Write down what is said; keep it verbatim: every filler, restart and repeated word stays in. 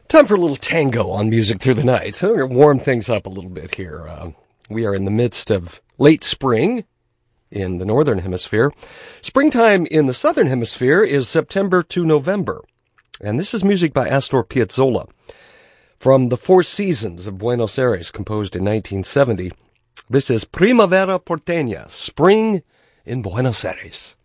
Time for a little tango on Music Through the Night. So we're going to warm things up a little bit here. Uh, we are in the midst of late spring in the Northern Hemisphere. Springtime in the Southern Hemisphere is September to November. And this is music by Astor Piazzolla from the Four Seasons of Buenos Aires, composed in nineteen seventy. This is Primavera Porteña, Spring in Buenos Aires.